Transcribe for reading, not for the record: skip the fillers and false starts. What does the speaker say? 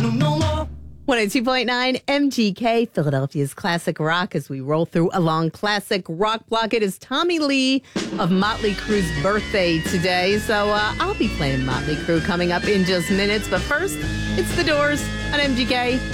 102.9 MGK, Philadelphia's classic rock, as we roll through a long classic rock block. It is Tommy Lee of Motley Crue's birthday today, so I'll be playing Motley Crue coming up in just minutes. But first, it's The Doors on MGK.